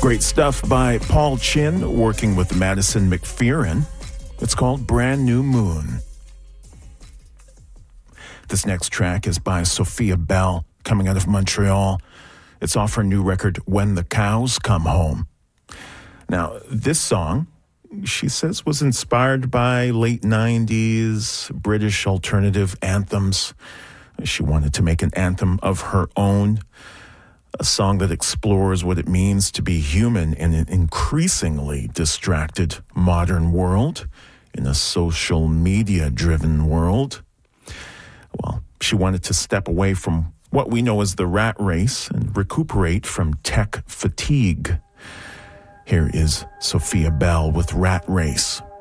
Great stuff by Paul Chin working with Madison McPherson. It's called Brand New Moon. This next track is by Sophia Bell, coming out of Montreal. It's off her new record, When the Cows Come Home. Now, this song, she says, was inspired by late 90s British alternative anthems. She wanted to make an anthem of her own, a song that explores what it means to be human in an increasingly distracted modern world, in a social media-driven world. Well, she wanted to step away from what we know as the rat race and recuperate from tech fatigue. Here is Sophia Bell with Rat Race.